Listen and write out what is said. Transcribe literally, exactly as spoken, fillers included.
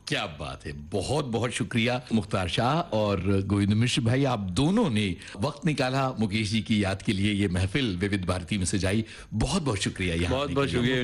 क्या बात है, बहुत बहुत शुक्रिया मुख्तार शाह और गोविंद मिश्र भाई, आप दोनों ने वक्त निकाला मुकेश जी की याद के लिए, ये महफिल विविध भारती में सजाई। बहुत बहुत शुक्रिया। यहाँ बहुत बहुत शुक्रिया।